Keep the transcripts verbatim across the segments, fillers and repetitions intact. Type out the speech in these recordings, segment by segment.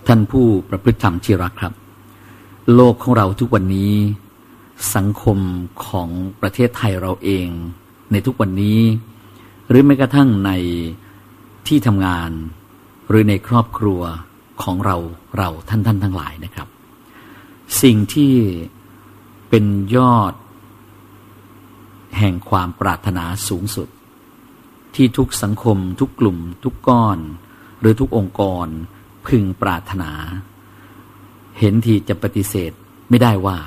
ท่านผู้ประพฤติธรรมที่รักครับโลกของเราทุกวันนี้สังคมของประเทศไทยเราเองในทุกวันนี้หรือแม้กระทั่งในที่ทำงานหรือในครอบครัวของเราเราท่านท่านทั้งหลายนะครับสิ่งที่เป็นยอดแห่งความปรารถนาสูงสุดที่ทุกสังคมทุกกลุ่มทุกก้อนหรือทุกองค์กรพึงปรารถนาเห็นที่จะปฏิเสธไม่ได้ว่า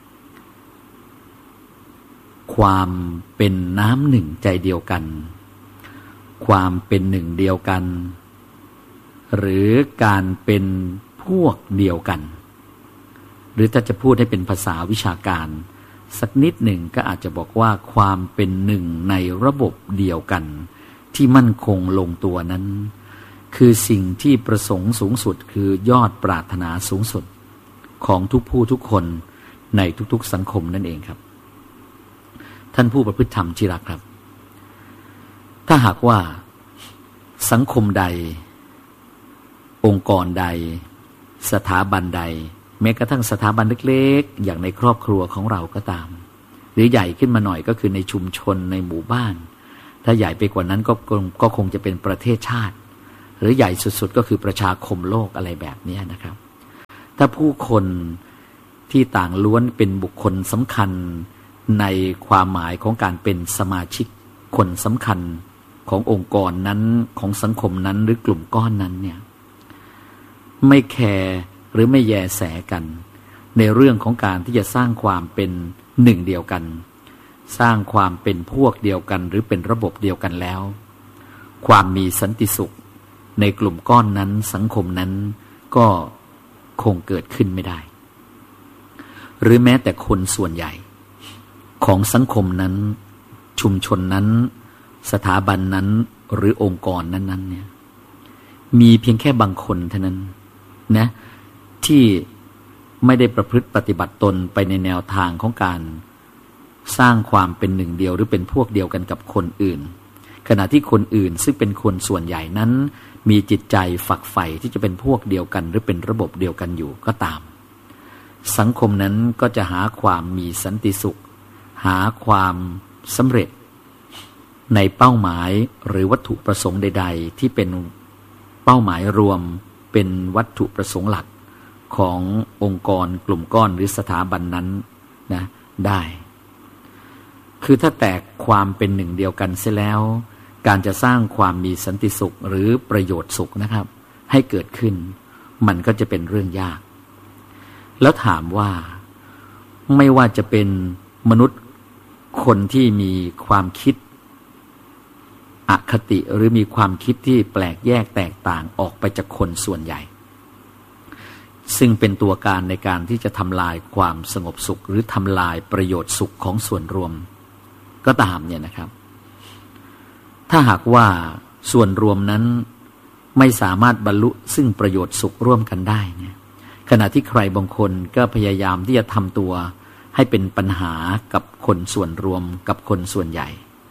ความเป็นน้ำหนึ่งใจเดียวกันความเป็นหนึ่งเดียวกันหรือการเป็นพวกเดียวกันหรือถ้าจะพูดให้เป็นภาษาวิชาการสักนิดหนึ่งก็อาจจะบอกว่าความเป็นหนึ่งในระบบเดียวกันที่มั่นคงลงตัวนั้นคือสิ่งที่ประสงค์สูงสุดคือยอดปรารถนาสูงสุดของทุกผู้ทุกคนในทุกๆสังคมนั่นเองครับท่านผู้ประพฤติธรรมที่รักครับถ้าหากว่าสังคมใดองค์กรใดสถาบันใดแม้กระทั่งสถาบันเล็กๆอย่างในครอบครัวของเราก็ตามหรือใหญ่ขึ้นมาหน่อยก็คือในชุมชนในหมู่บ้านถ้าใหญ่ไปกว่านั้นก็ก็คงจะเป็นประเทศชาติหรือใหญ่สุดๆก็คือประชาคมโลกอะไรแบบนี้นะครับถ้าผู้คนที่ต่างล้วนเป็นบุคคลสำคัญในความหมายของการเป็นสมาชิกคนสำคัญขององค์กรนั้นของสังคมนั้นหรือกลุ่มก้อนนั้นเนี่ยไม่แคร์หรือไม่แยแสกันในเรื่องของการที่จะสร้างความเป็นหนึ่งเดียวกันสร้างความเป็นพวกเดียวกันหรือเป็นระบบเดียวกันแล้วความมีสันติสุขในกลุ่มก้อนนั้นสังคมนั้นก็คงเกิดขึ้นไม่ได้หรือแม้แต่คนส่วนใหญ่ของสังคมนั้นชุมชนนั้นสถาบันนั้นหรือองค์กรนั้นๆเนี่ยมีเพียงแค่บางคนเท่านั้นนะที่ไม่ได้ประพฤติปฏิบัติตนไปในแนวทางของการสร้างความเป็นหนึ่งเดียวหรือเป็นพวกเดียวกันกับคนอื่นขณะที่คนอื่นซึ่งเป็นคนส่วนใหญ่นั้นมีจิตใจฝักใฝ่ที่จะเป็นพวกเดียวกันหรือเป็นระบบเดียวกันอยู่ก็ตามสังคมนั้นก็จะหาความมีสันติสุขหาความสำเร็จในเป้าหมายหรือวัตถุประสงค์ใดๆที่เป็นเป้าหมายรวมเป็นวัตถุประสงค์หลักขององค์กรกลุ่มก้อนหรือสถาบันนั้นนะได้คือถ้าแตกความเป็นหนึ่งเดียวกันเสียแล้วการจะสร้างความมีสันติสุขหรือประโยชน์สุขนะครับให้เกิดขึ้นมันก็จะเป็นเรื่องยากแล้วถามว่าไม่ว่าจะเป็นมนุษย์คนที่มีความคิดอคติหรือมีความคิดที่แปลกแยกแตกต่างออกไปจากคนส่วนใหญ่ซึ่งเป็นตัวการในการที่จะทำลายความสงบสุขหรือทำลายประโยชน์สุขของส่วนรวมก็ตามเนี่ยนะครับถ้าหากว่าส่วนรวมนั้นไม่สามารถบรรลุซึ่งประโยชน์สุขร่วมกันได้เนี่ยขณะที่ใครบางคนก็พยายามที่จะทำตัวให้เป็นปัญหากับคนส่วนรวมกับคนส่วนใหญ่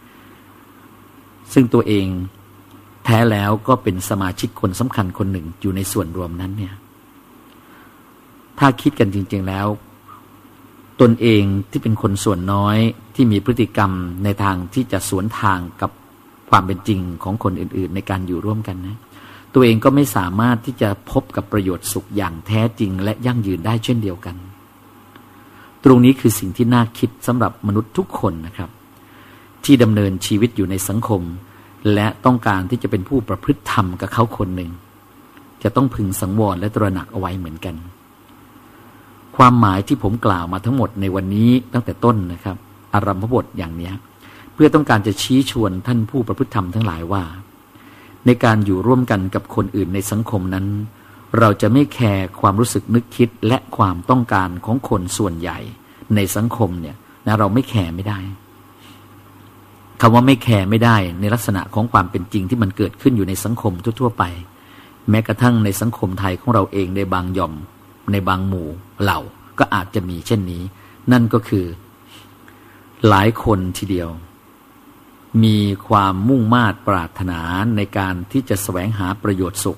ซึ่งตัวเองแท้แล้วก็เป็นสมาชิกคนสำคัญคนหนึ่งอยู่ในส่วนรวมนั้นเนี่ยถ้าคิดกันจริงๆแล้วตนเองที่เป็นคนส่วนน้อยที่มีพฤติกรรมในทางที่จะสวนทางกับความเป็นจริงของคนอื่นๆในการอยู่ร่วมกันนะตัวเองก็ไม่สามารถที่จะพบกับประโยชน์สุขอย่างแท้จริงและยั่งยืนได้เช่นเดียวกันตรงนี้คือสิ่งที่น่าคิดสำหรับมนุษย์ทุกคนนะครับที่ดำเนินชีวิตอยู่ในสังคมและต้องการที่จะเป็นผู้ประพฤติธรรมกับเขาคนหนึ่งจะต้องพึงสังวรและตระหนักเอาไว้เหมือนกันความหมายที่ผมกล่าวมาทั้งหมดในวันนี้ตั้งแต่ต้นนะครับอารัมภบทอย่างนี้เพื่อต้องการจะชี้ชวนท่านผู้ประพฤติธรรมทั้งหลายว่าในการอยู่ร่วมกันกับคนอื่นในสังคมนั้นเราจะไม่แคร์ความรู้สึกนึกคิดและความต้องการของคนส่วนใหญ่ในสังคมเนี่ยนะเราไม่แคร์ไม่ได้คำว่าไม่แคร์ไม่ได้ในลักษณะของความเป็นจริงที่มันเกิดขึ้นอยู่ในสังคมทั่วๆไปแม้กระทั่งในสังคมไทยของเราเองในบางหย่อมในบางหมู่เหล่าก็อาจจะมีเช่นนี้นั่นก็คือหลายคนทีเดียวมีความมุ่งมา่ปรารถนาในการที่จะแสวงหาประโยชน์สุข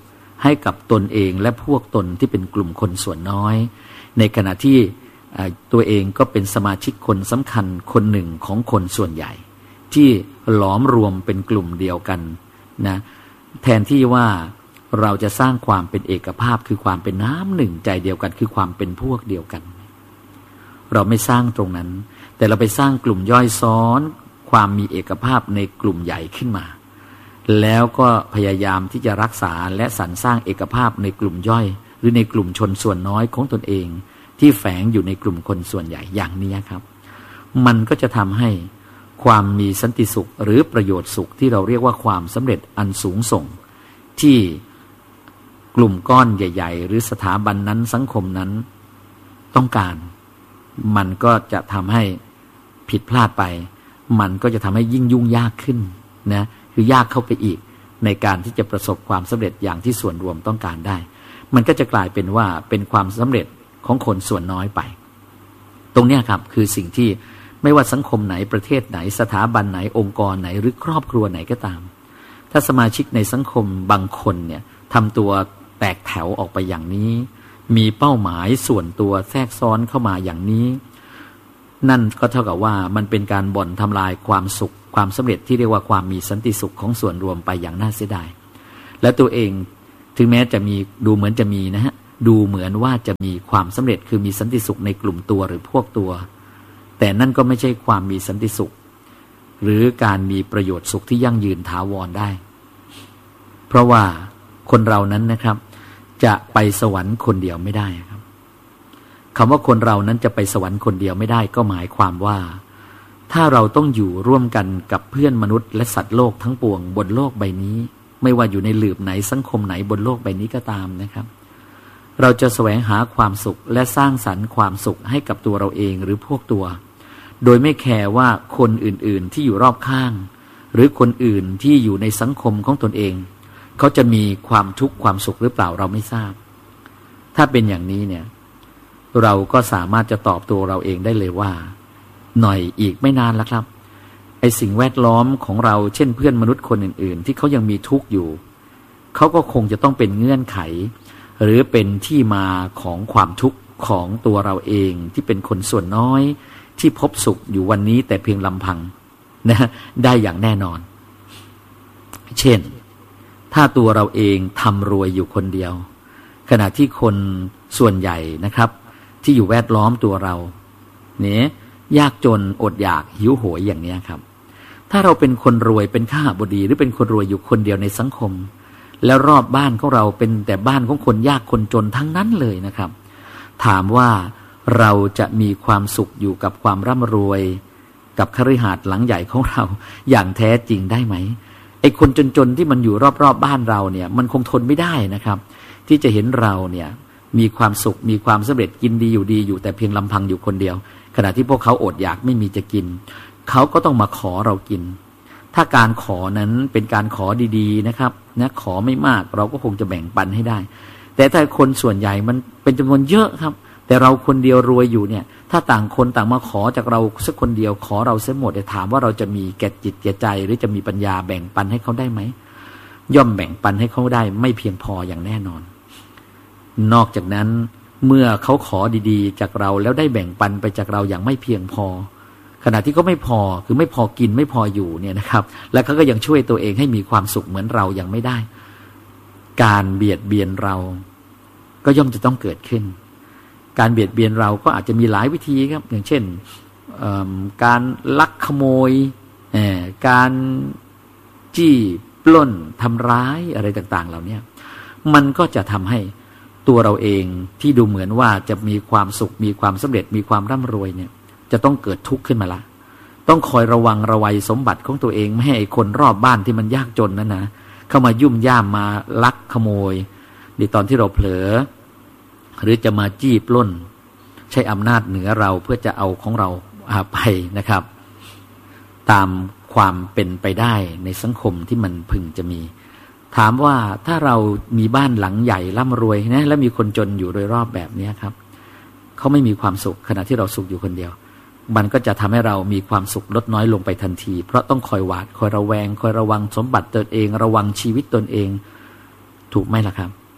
ให้กับตนเองและพวกตนที่เป็นกลุ่มคนส่วนน้อยในขณะที่ตัวเองก็เป็นสมาชิกคนสำคัญคนหนึ่งของคนส่วนใหญ่ที่หลอมรวมเป็นกลุ่มเดียวกันนะแทนที่ว่าเราจะสร้างความเป็นเอกภาพคือความเป็นน้ำหนึ่งใจเดียวกันคือความเป็นพวกเดียวกันเราไม่สร้างตรงนั้นแต่เราไปสร้างกลุ่มย่อยซ้อนความมีเอกภาพในกลุ่มใหญ่ขึ้นมาแล้วก็พยายามที่จะรักษาและสรรสร้างเอกภาพในกลุ่มย่อยหรือในกลุ่มชนส่วนน้อยของตนเองที่แฝงอยู่ในกลุ่มคนส่วนใหญ่อย่างนี้ครับมันก็จะทำให้ความมีสันติสุขหรือประโยชน์สุขที่เราเรียกว่าความสำเร็จอันสูงส่งที่กลุ่มก้อนใหญ่ๆหรือสถาบันนั้นสังคมนั้นต้องการมันก็จะทำให้ผิดพลาดไปมันก็จะทำให้ยิ่งยุ่งยากขึ้นนะคือยากเข้าไปอีกในการที่จะประสบความสำเร็จอย่างที่ส่วนรวมต้องการได้มันก็จะกลายเป็นว่าเป็นความสำเร็จของคนส่วนน้อยไปตรงนี้ครับคือสิ่งที่ไม่ว่าสังคมไหนประเทศไหนสถาบันไหนองค์กรไหนหรือครอบครัวไหนก็ตามถ้าสมาชิกในสังคมบางคนเนี่ยทำตัวแตกแถวออกไปอย่างนี้มีเป้าหมายส่วนตัวแทรกซ้อนเข้ามาอย่างนี้นั่นก็เท่ากับว่ามันเป็นการบ่อนทำลายความสุขความสำเร็จที่เรียกว่าความมีสันติสุขของส่วนรวมไปอย่างน่าเสียดายและตัวเองถึงแม้จะมีดูเหมือนจะมีนะฮะดูเหมือนว่าจะมีความสำเร็จคือมีสันติสุขในกลุ่มตัวหรือพวกตัวแต่นั่นก็ไม่ใช่ความมีสันติสุขหรือการมีประโยชน์สุขที่ยั่งยืนถาวรได้เพราะว่าคนเรานั้นนะครับจะไปสวรรค์คนเดียวไม่ได้ครับคำว่าคนเรานั้นจะไปสวรรค์คนเดียวไม่ได้ก็หมายความว่าถ้าเราต้องอยู่ร่วมกันกับเพื่อนมนุษย์และสัตว์โลกทั้งปวงบนโลกใบนี้ไม่ว่าอยู่ในหลืบไหนสังคมไหนบนโลกใบนี้ก็ตามนะครับเราจะแสวงหาความสุขและสร้างสรรค์ความสุขให้กับตัวเราเองหรือพวกตัวโดยไม่แคร์ว่าคนอื่นๆที่อยู่รอบข้างหรือคนอื่นที่อยู่ในสังคมของตนเองเขาจะมีความทุกข์ความสุขหรือเปล่าเราไม่ทราบถ้าเป็นอย่างนี้เนี่ยเราก็สามารถจะตอบตัวเราเองได้เลยว่าหน่อยอีกไม่นานแล้วครับไอ้สิ่งแวดล้อมของเราเช่นเพื่อนมนุษย์คนอื่นๆที่เขายังมีทุกข์อยู่เขาก็คงจะต้องเป็นเงื่อนไขหรือเป็นที่มาของความทุกข์ของตัวเราเองที่เป็นคนส่วนน้อยที่พบสุขอยู่วันนี้แต่เพียงลำพังนะได้อย่างแน่นอนเช่นถ้าตัวเราเองทำรวยอยู่คนเดียวขณะที่คนส่วนใหญ่นะครับที่อยู่แวดล้อมตัวเราเนี่ยยากจนอดอยากหิวโหยอย่างนี้ครับถ้าเราเป็นคนรวยเป็นข้าบดีหรือเป็นคนรวยอยู่คนเดียวในสังคมแล้วรอบบ้านของเราเป็นแต่บ้านของคนยากคนจนทั้งนั้นเลยนะครับถามว่าเราจะมีความสุขอยู่กับความร่ำรวยกับคฤหาสน์หลังใหญ่ของเราอย่างแท้จริงได้ไหมไอ้คนจนๆที่มันอยู่รอบๆ บ, บ้านเราเนี่ยมันคงทนไม่ได้นะครับที่จะเห็นเราเนี่ยมีความสุขมีความสำเร็จกินดีอยู่ดีอยู่แต่เพียงลำพังอยู่คนเดียวขณะที่พวกเขาอดอยากไม่มีจะกินเขาก็ต้องมาขอเรากินถ้าการขอนั้นเป็นการขอดีๆนะครับนะขอไม่มากเราก็คงจะแบ่งปันให้ได้แต่ถ้าคนส่วนใหญ่มันเป็นจำนวนเยอะครับแต่เราคนเดียวรวยอยู่เนี่ยถ้าต่างคนต่างมาขอจากเราสักคนเดียวขอเราเสียหมดจะถามว่าเราจะมีแก่จิตแก่ใจหรือจะมีปัญญาแบ่งปันให้เขาได้ไหมย่อมแบ่งปันให้เขาได้ไม่เพียงพออย่างแน่นอนนอกจากนั้นเมื่อเขาขอดีๆจากเราแล้วได้แบ่งปันไปจากเราอย่างไม่เพียงพอขณะที่เขาไม่พอคือไม่พอกินไม่พออยู่เนี่ยนะครับแล้วเขาก็ยังช่วยตัวเองให้มีความสุขเหมือนเรายังไม่ได้การเบียดเบียนเราก็ย่อมจะต้องเกิดขึ้นการเบียดเบียนเราก็อาจจะมีหลายวิธีครับอย่างเช่นการลักขโมยการจี้ปล้นทำร้ายอะไรต่างๆเหล่านี้มันก็จะทำให้ตัวเราเองที่ดูเหมือนว่าจะมีความสุขมีความสำเร็จมีความร่ำรวยเนี่ยจะต้องเกิดทุกข์ขึ้นมาละต้องคอยระวังระวัยสมบัติของตัวเองไม่ให้คนรอบบ้านที่มันยากจนนั้นนะเข้ามายุ่มย่ามมาลักขโมยในตอนที่เราเผลอหรือจะมาจี้ปล้นใช้อำนาจเหนือเราเพื่อจะเอาของเราไปนะครับตามความเป็นไปได้ในสังคมที่มันพึงจะมีถามว่าถ้าเรามีบ้านหลังใหญ่ร่ำรวยนะและมีคนจนอยู่โดยรอบแบบนี้ครับเขาไม่มีความสุขขณะที่เราสุขอยู่คนเดียวมันก็จะทำให้เรามีความสุขลดน้อยลงไปทันทีเพราะต้องคอยหวาดคอยระแวงคอยระวังสมบัติตนเองระวังชีวิตตนเองถูกไหมล่ะครับ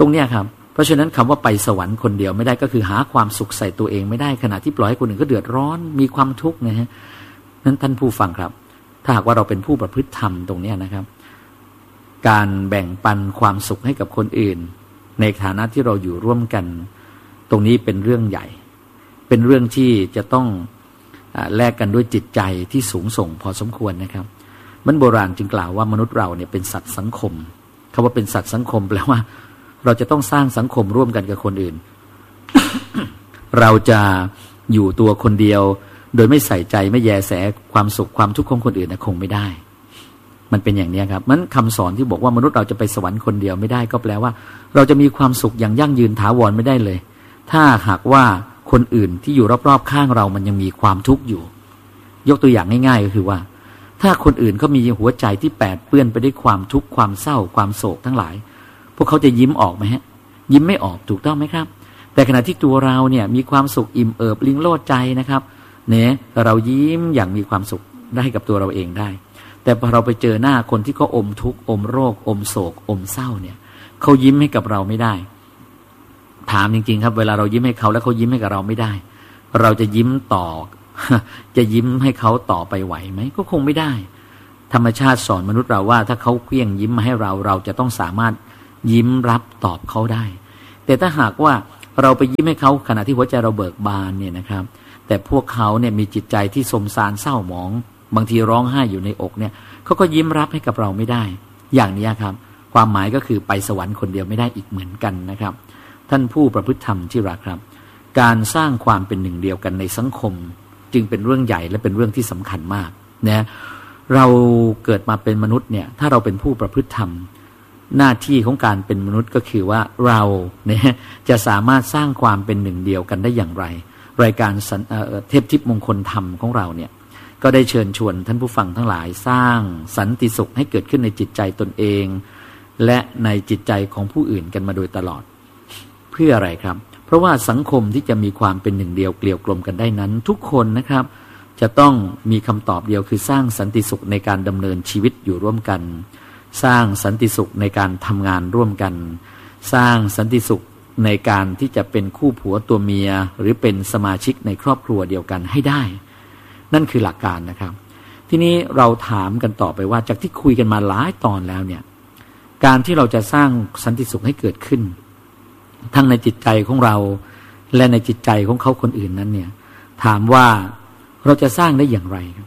ตรงเนี้ยครับเพราะฉะนั้นคำว่าไปสวรรค์คนเดียวไม่ได้ก็คือหาความสุขใส่ตัวเองไม่ได้ขณะที่ปล่อยให้คนอื่นก็เดือดร้อนมีความทุกข์นะฮะนั้นท่านผู้ฟังครับถ้าหากว่าเราเป็นผู้ประพฤติธรรมตรงเนี้ยนะครับการแบ่งปันความสุขให้กับคนอื่นในฐานะที่เราอยู่ร่วมกันตรงนี้เป็นเรื่องใหญ่เป็นเรื่องที่จะต้องแลกกันด้วยจิตใจที่สูงส่งพอสมควรนะครับมันโบราณจึงกล่าวว่ามนุษย์เราเนี่ยเป็นสัตว์สังคมคำว่าเป็นสัตว์สังคมแปลว่าเราจะต้องสร้างสังคมร่วมกันกับคนอื่น เราจะอยู่ตัวคนเดียวโดยไม่ใส่ใจไม่แยแสความสุขความทุกข์ของคนอื่นนะคงไม่ได้มันเป็นอย่างนี้ครับมันคำสอนที่บอกว่ามนุษย์เราจะไปสวรรค์คนเดียวไม่ได้ก็แปลว่าเราจะมีความสุขอย่างยั่งยืนถาวรไม่ได้เลยถ้าหากว่าคนอื่นที่อยู่รอบๆข้างเรามันยังมีความทุกข์อยู่ยกตัวอย่างง่ายๆก็คือว่าถ้าคนอื่นเขามีหัวใจที่แปดเปื้อนไปด้วยความทุกข์ความเศร้าความโศกทั้งหลายพวกเขาจะยิ้มออกไหมฮะยิ้มไม่ออกถูกต้องไหมครับแต่ขณะที่ตัวเราเนี่ยมีความสุขอิ่มเอิบลิงโลดใจนะครับเนี่ยเรายิ้มอย่างมีความสุขได้กับตัวเราเองได้แต่พอเราไปเจอหน้าคนที่เขาอมทุกข์อมโรคอมโศกอมเศร้าเนี่ยเขายิ้มให้กับเราไม่ได้ถามจริงๆครับเวลาเรายิ้มให้เขาแล้วเขายิ้มให้กับเราไม่ได้เราจะยิ้มต่อจะยิ้มให้เขาต่อไปไหวไหมก็คงไม่ได้ธรรมชาติสอนมนุษย์เราว่าถ้าเขาเคลี้ยงยิ้มมาให้เราเราจะต้องสามารถยิ้มรับตอบเขาได้แต่ถ้าหากว่าเราไปยิ้มให้เขาขณะที่หัวใจเราเบิกบานเนี่ยนะครับแต่พวกเขาเนี่ยมีจิตใจที่สมสารเศร้าหมองบางทีร้องไห้อยู่ในอกเนี่ยเขาก็ยิ้มรับให้กับเราไม่ได้อย่างนี้ครับความหมายก็คือไปสวรรค์คนเดียวไม่ได้อีกเหมือนกันนะครับท่านผู้ประพฤติธรรมที่รักครับการสร้างความเป็นหนึ่งเดียวกันในสังคมจึงเป็นเรื่องใหญ่และเป็นเรื่องที่สำคัญมากนะเราเกิดมาเป็นมนุษย์เนี่ยถ้าเราเป็นผู้ประพฤติธรรมหน้าที่ของการเป็นมนุษย์ก็คือว่าเราเนี่ยจะสามารถสร้างความเป็นหนึ่งเดียวกันได้อย่างไรรายการเทพทิพย์มงคลธรรมของเราเนี่ยก็ได้เชิญชวนท่านผู้ฟังทั้งหลายสร้างสันติสุขให้เกิดขึ้นในจิตใจตนเองและในจิตใจของผู้อื่นกันมาโดยตลอดเพื่ออะไรครับเพราะว่าสังคมที่จะมีความเป็นหนึ่งเดียวเกลียวกลมกันได้นั้นทุกคนนะครับจะต้องมีคำตอบเดียวคือสร้างสันติสุขในการดำเนินชีวิตอยู่ร่วมกันสร้างสันติสุขในการทำงานร่วมกันสร้างสันติสุขในการที่จะเป็นคู่ผัวตัวเมียหรือเป็นสมาชิกในครอบครัวเดียวกันให้ได้นั่นคือหลักการนะครับทีนี้เราถามกันต่อไปว่าจากที่คุยกันมาหลายตอนแล้วเนี่ยการที่เราจะสร้างสันติสุขให้เกิดขึ้นทั้งในจิตใจของเราและในจิตใจของเขาคนอื่นนั้นเนี่ยถามว่าเราจะสร้างได้อย่างไรครับ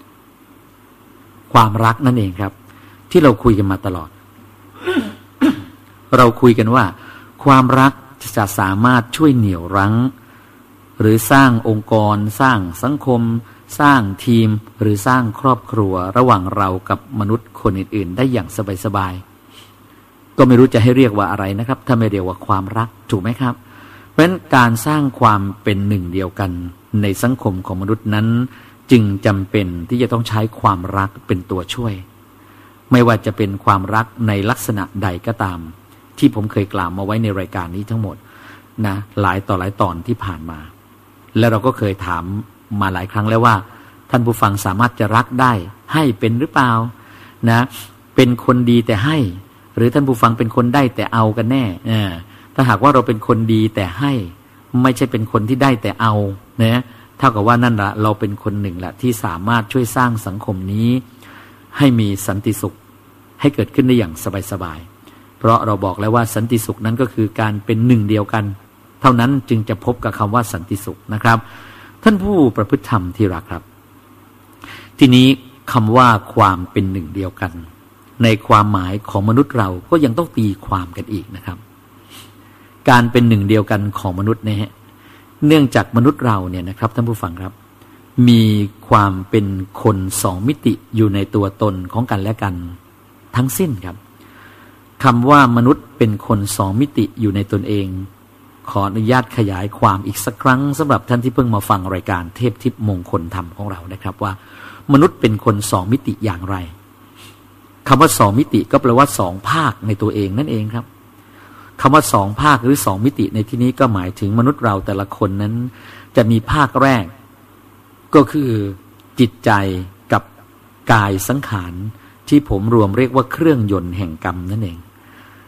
ความรักนั่นเองครับที่เราคุยกันมาตลอด เราคุยกันว่าความรักจะสามารถช่วยเหนี่ยวรั้งหรือสร้างองค์กรสร้างสังคมสร้างทีมหรือสร้างครอบครัวระหว่างเรากับมนุษย์คนอื่นๆได้อย่างสบายๆก็ไม่รู้จะให้เรียกว่าอะไรนะครับถ้าไม่เรียกว่าความรักถูกไหมครับเพราะฉะนั้นการสร้างความเป็นหนึ่งเดียวกันในสังคมของมนุษย์นั้นจึงจำเป็นที่จะต้องใช้ความรักเป็นตัวช่วยไม่ว่าจะเป็นความรักในลักษณะใดก็ตามที่ผมเคยกล่าวมาไว้ในรายการนี้ทั้งหมดนะหลายต่อหลายตอนที่ผ่านมาและเราก็เคยถามมาหลายครั้งแล้วว่าท่านผู้ฟังสามารถจะรักได้ให้เป็นหรือเปล่านะเป็นคนดีแต่ให้หรือท่านผู้ฟังเป็นคนได้แต่เอากันแน่เออถ้าหากว่าเราเป็นคนดีแต่ให้ไม่ใช่เป็นคนที่ได้แต่เอานะเท่ากับว่านั่นละเราเป็นคนหนึ่งแหละที่สามารถช่วยสร้างสังคมนี้ให้มีสันติสุขให้เกิดขึ้นได้อย่างสบายๆเพราะเราบอกแล้วว่าสันติสุขนั้นก็คือการเป็นหนึ่งเดียวกันเท่านั้นจึงจะพบกับคำว่าสันติสุขนะครับท่านผู้ประพฤติธรรมที่รักครับทีนี้คำว่าความเป็นหนึ่งเดียวกันในความหมายของมนุษย์เราก็ยังต้องตีความกันอีกนะครับการเป็นหนึ่งเดียวกันของมนุษย์เนี่ยเนื่องจากมนุษย์เราเนี่ยนะครับท่านผู้ฟังครับมีความเป็นคนสองมิติอยู่ในตัวตนของกันและกันทั้งสิ้นครับคำว่ามนุษย์เป็นคนสองมิติอยู่ในตนเองขออนุญาตขยายความอีกสักครั้งสำหรับท่านที่เพิ่งมาฟังรายการเทพทิพย์มงคลธรรมของเรานะครับว่ามนุษย์เป็นคนสองมิติอย่างไรคำว่าสองมิติก็แปลว่าสองภาคในตัวเองนั่นเองครับคำว่าสองภาคหรือสองมิติในที่นี้ก็หมายถึงมนุษย์เราแต่ละคนนั้นจะมีภาคแรกก็คือจิตใจกับกายสังขารที่ผมรวมเรียกว่าเครื่องยนต์แห่งกรรมนั่นเอง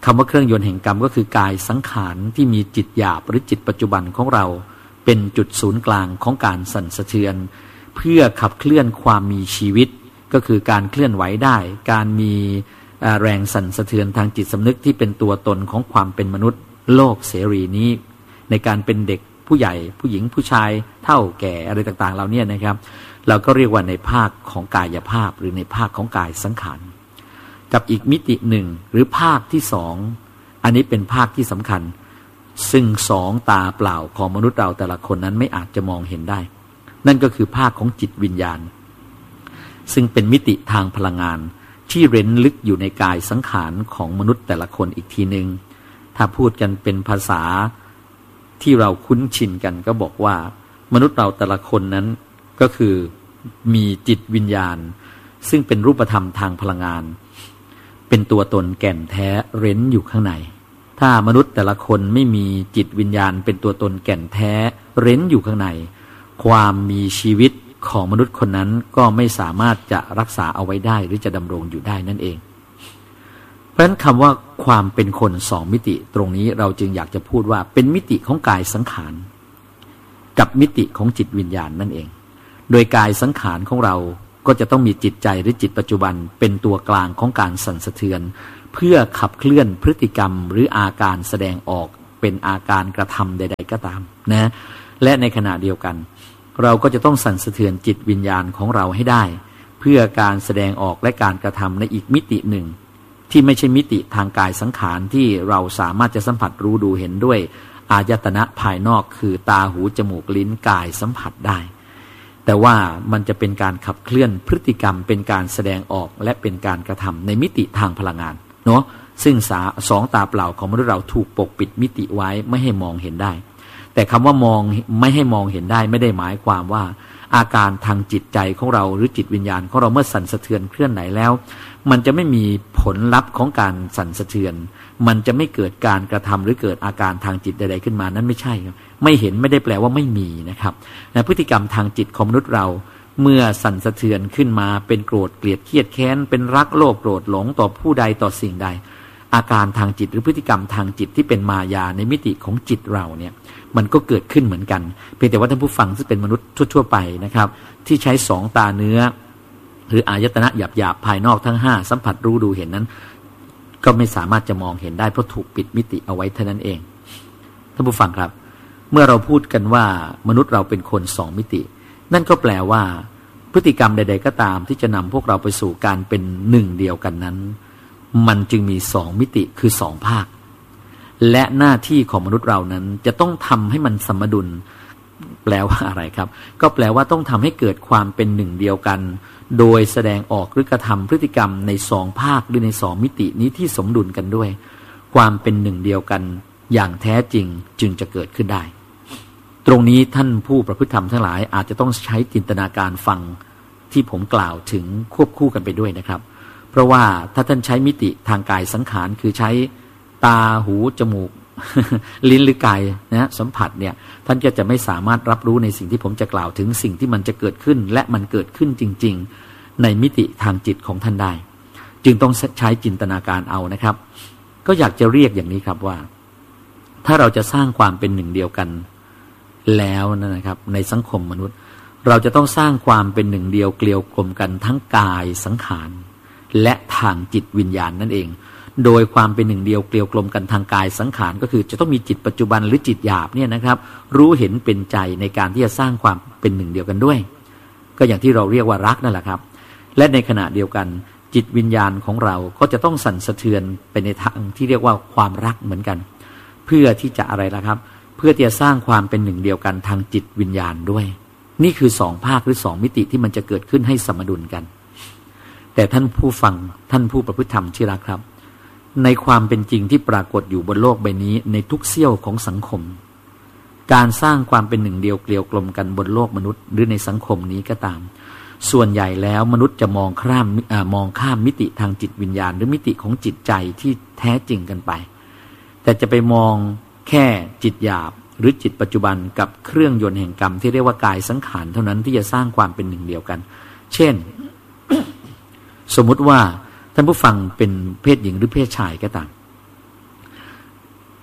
คำว่าเครื่องยนต์แห่งกรรมก็คือกายสังขารที่มีจิตหยาบหรือจิตปัจจุบันของเราเป็นจุดศูนย์กลางของการสั่นสะเทือนเพื่อขับเคลื่อนความมีชีวิตก็คือการเคลื่อนไหวได้การมีแรงสั่นสะเทือนทางจิตสำนึกที่เป็นตัวตนของความเป็นมนุษย์โลกเสรีนี้ในการเป็นเด็กผู้ใหญ่ผู้หญิงผู้ชายเฒ่าแก่อะไรต่างๆเราเนี่ยนะครับเราก็เรียกว่าในภาคของกายภาพหรือในภาคของกายสังขารกับอีกมิติหนึ่งหรือภาคที่สองอันนี้เป็นภาคที่สำคัญซึ่งสองตาเปล่าของมนุษย์เราแต่ละคนนั้นไม่อาจจะมองเห็นได้นั่นก็คือภาคของจิตวิญญาณซึ่งเป็นมิติทางพลังงานที่เร้นลึกอยู่ในกายสังขารของมนุษย์แต่ละคนอีกทีหนึ่งถ้าพูดกันเป็นภาษาที่เราคุ้นชินกันก็บอกว่ามนุษย์เราแต่ละคนนั้นก็คือมีจิตวิญญาณซึ่งเป็นรูปธรรมทางพลังงานเป็นตัวตนแก่นแท้เร้นอยู่ข้างในถ้ามนุษย์แต่ละคนไม่มีจิตวิญญาณเป็นตัวตนแก่นแท้เร้นอยู่ข้างในความมีชีวิตของมนุษย์คนนั้นก็ไม่สามารถจะรักษาเอาไว้ได้หรือจะดำรงอยู่ได้นั่นเองเพราะฉะนั้นคำว่าความเป็นคนสองมิติตรงนี้เราจึงอยากจะพูดว่าเป็นมิติของกายสังขารกับมิติของจิตวิญญาณนั่นเองโดยกายสังขารของเราก็จะต้องมีจิตใจหรือจิตปัจจุบันเป็นตัวกลางของการสั่นสะเทือนเพื่อขับเคลื่อนพฤติกรรมหรืออาการแสดงออกเป็นอาการกระทำใดๆก็ตามนะและในขณะเดียวกันเราก็จะต้องสั่นสะเทือนจิตวิญญาณของเราให้ได้เพื่อการแสดงออกและการกระทำในอีกมิติหนึ่งที่ไม่ใช่มิติทางกายสังขารที่เราสามารถจะสัมผัสรู้ดูเห็นด้วยอายตนะภายนอกคือตาหูจมูกลิ้นกายสัมผัสได้แต่ว่ามันจะเป็นการขับเคลื่อนพฤติกรรมเป็นการแสดงออกและเป็นการกระทำในมิติทางพลังงานเนาะซึ่งสาสองตาเปล่าของมนุษย์เราถูกปกปิดมิติไว้ไม่ให้มองเห็นได้แต่คำว่ามองไม่ให้มองเห็นได้ไม่ได้หมายความว่าอาการทางจิตใจของเราหรือจิตวิญญาณของเราเมื่อสั่นสะเทือนเคลื่อนไหวแล้วมันจะไม่มีผลลัพธ์ของการสั่นสะเทือนมันจะไม่เกิดการกระทำหรือเกิดอาการทางจิตใดๆขึ้นมานั้นไม่ใช่ครับไม่เห็นไม่ได้แปลว่าไม่มีนะครับนะพฤติกรรมทางจิตของมนุษย์เราเมื่อสั่นสะเทือนขึ้นมาเป็นโกรธเกลียดเครียดแค้นเป็นรักโลภโกรธหลงต่อผู้ใดต่อสิ่งใดอาการทางจิตหรือพฤติกรรมทางจิตที่เป็นมายาในมิติของจิตเราเนี่ยมันก็เกิดขึ้นเหมือนกันเพียงแต่ว่าท่านผู้ฟังซึ่งเป็นมนุษย์ทั่วๆไปนะครับที่ใช้สองตาเนื้อหรืออายตนะหยาบๆภายนอกทั้งห้าสัมผัสรู้ดูเห็นนั้นก็ไม่สามารถจะมองเห็นได้เพราะถูกปิดมิติเอาไว้เท่านั้นเองท่านผู้ฟังครับเมื่อเราพูดกันว่ามนุษย์เราเป็นคนสองมิตินั่นก็แปลว่าพฤติกรรมใดๆก็ตามที่จะนำพวกเราไปสู่การเป็นหนึ่งเดียวกันนั้นมันจึงมีสองมิติคือสองภาคและหน้าที่ของมนุษย์เรานั้นจะต้องทำให้มันสมดุลแปลว่าอะไรครับก็แปลว่าต้องทำให้เกิดความเป็นหนึ่งเดียวกันโดยแสดงออกหรือกระทำพฤติกรรมในสองภาคหรือในสองมิตินี้ที่สมดุลกันด้วยความเป็นหนึ่งเดียวกันอย่างแท้จริงจึงจะเกิดขึ้นได้ตรงนี้ท่านผู้ประพฤติธรรมทั้งหลายอาจจะต้องใช้จินตนาการฟังที่ผมกล่าวถึงควบคู่กันไปด้วยนะครับเพราะว่าถ้าท่านใช้มิติทางกายสังขารคือใช้ตาหูจมูก ลิ้นหรือกายนะสัมผัสเนี่ยท่านก็จะไม่สามารถรับรู้ในสิ่งที่ผมจะกล่าวถึงสิ่งที่มันจะเกิดขึ้นและมันเกิดขึ้นจริงๆในมิติทางจิตของท่านได้จึงต้องใช้จินตนาการเอานะครับก็อยากจะเรียกอย่างนี้ครับว่าถ้าเราจะสร้างความเป็นหนึ่งเดียวกันแล้วนะครับในสังคมมนุษย์เราจะต้องสร้างความเป็นหนึ่งเดียวเกลียวกลมกันทั้งกายสังขารและทางจิตวิญญาณนั่นเองโดยความเป็นหนึ่งเดียวเกลียวกลมกันทางกายสังขารก็คือจะต้องมีจิตปัจจุบันหรือจิตหยาบเนี่ยนะครับรู้เห็นเป็นใจในการที่จะสร้างความเป็นหนึ่งเดียวกันด้วยก็อย่างที่เราเรียกว่ารักนั่นแหละครับและในขณะเดียวกันจิตวิญญาณของเราก็จะต้องสั่นสะเทือนไปในทางที่เรียกว่าความรักเหมือนกันเพื่อที่จะอะไรล่ะครับเพื่อที่จะสร้างความเป็นหนึ่งเดียวกันทางจิตวิญญาณด้วยนี่คือสองภาคหรือสองมิติที่มันจะเกิดขึ้นให้สมดุลกันแต่ท่านผู้ฟังท่านผู้ประพฤติธรรมที่รักครับในความเป็นจริงที่ปรากฏอยู่บนโลกใบนี้ในทุกเสี้ยวของสังคมการสร้างความเป็นหนึ่งเดียวเกลียวกลมกันบนโลกมนุษย์หรือในสังคมนี้ก็ตามส่วนใหญ่แล้วมนุษย์จะมองข้ามมองข้ามมิติทางจิตวิญญาณหรือมิติของจิตใจที่แท้จริงกันไปแต่จะไปมองแค่จิตหยาบหรือจิตปัจจุบันกับเครื่องยนต์แห่งกรรมที่เรียกว่ากายสังขารเท่านั้นที่จะสร้างความเป็นหนึ่งเดียวกันเช่น สมมุติว่าท่านผู้ฟังเป็นเพศหญิงหรือเพศชายก็ตาม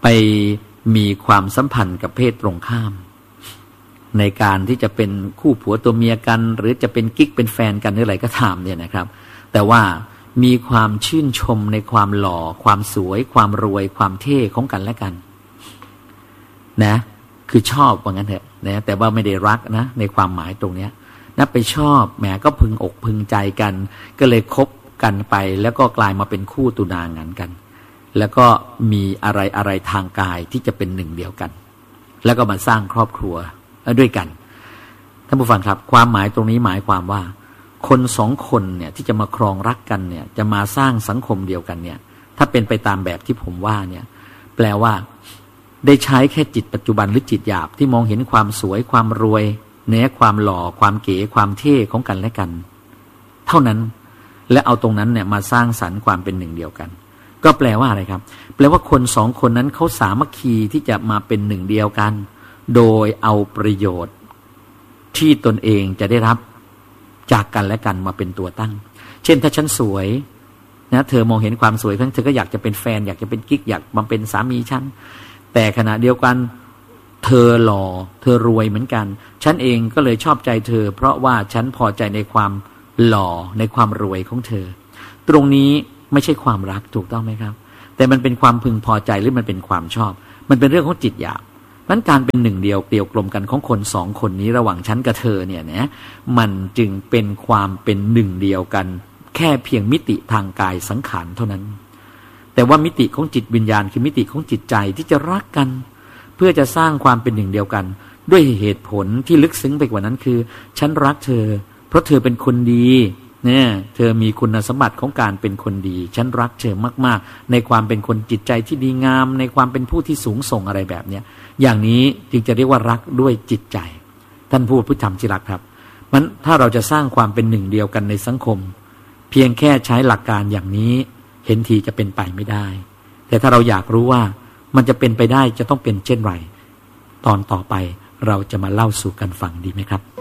มีความสัมพันธ์กับเพศตรงข้ามในการที่จะเป็นคู่ผัวตัวเมียกันหรือจะเป็นกิ๊กเป็นแฟนกันหรืออะไรก็ตามเนี่ยนะครับแต่ว่ามีความชื่นชมในความหล่อความสวยความรวยความเท่ของกันและกันนะคือชอบว่างั้นเถอะนะแต่ว่าไม่ได้รักนะในความหมายตรงเนี้ยนะไปชอบแหมก็พึงอกพึงใจกันก็เลยคบกันไปแล้วก็กลายมาเป็นคู่ตุนางานกันแล้วก็มีอะไรอะไรทางกายที่จะเป็นหนึ่งเดียวกันแล้วก็มาสร้างครอบครัวด้วยกันท่านผู้ฟังครับความหมายตรงนี้หมายความว่าคนสองคนเนี่ยที่จะมาครองรักกันเนี่ยจะมาสร้างสังคมเดียวกันเนี่ยถ้าเป็นไปตามแบบที่ผมว่าเนี่ยแปลว่าได้ใช้แค่จิตปัจจุบันหรือจิตหยาบที่มองเห็นความสวยความรวยเนื้อความหล่อความเก๋ความเท่ของกันและกันเท่านั้นและเอาตรงนั้นเนี่ยมาสร้างสรรค์ความเป็นหนึ่งเดียวกันก็แปลว่าอะไรครับแปลว่าคนสองคนนั้นเขาสามัคคีที่จะมาเป็นหนึ่งเดียวกันโดยเอาประโยชน์ที่ตนเองจะได้รับจากกันและกันมาเป็นตัวตั้งเช่นถ้าฉันสวยนะเธอมองเห็นความสวยเธอก็อยากจะเป็นแฟนอยากจะเป็นกิ๊กอยากมาเป็นสามีฉันแต่ขณะเดียวกันเธอหล่อเธอรวยเหมือนกันฉันเองก็เลยชอบใจเธอเพราะว่าฉันพอใจในความหล่อในความรวยของเธอตรงนี้ไม่ใช่ความรักถูกต้องไหมครับแต่มันเป็นความพึงพอใจหรือมันเป็นความชอบมันเป็นเรื่องของจิตหยาบนั้นการเป็นหนึ่งเดียวเกลียวกลมกันของคนสองคนนี้ระหว่างฉันกับเธอเนี่ยนะมันจึงเป็นความเป็นหนึ่งเดียวกันแค่เพียงมิติทางกายสังขารเท่านั้นแต่ว่ามิติของจิตวิญญาณคือมิติของจิตใจที่จะรักกันเพื่อจะสร้างความเป็นหนึ่งเดียวกันด้วยเหตุผลที่ลึกซึ้งไปกว่านั้นคือฉันรักเธอเพราะเธอเป็นคนดีเนี่ยเธอมีคุณสมบัติของการเป็นคนดีฉันรักเธอมากๆในความเป็นคนจิตใจที่ดีงามในความเป็นผู้ที่สูงส่งอะไรแบบเนี้ยอย่างนี้จึงจะเรียกว่ารักด้วยจิตใจท่านผู้พุทธธรรมที่รักครับมันถ้าเราจะสร้างความเป็นหนึ่งเดียวกันในสังคมเพียงแค่ใช้หลักการอย่างนี้เห็นทีจะเป็นไปไม่ได้แต่ถ้าเราอยากรู้ว่ามันจะเป็นไปได้จะต้องเป็นเช่นไรตอนต่อไปเราจะมาเล่าสู่กันฟังดีไหมครับ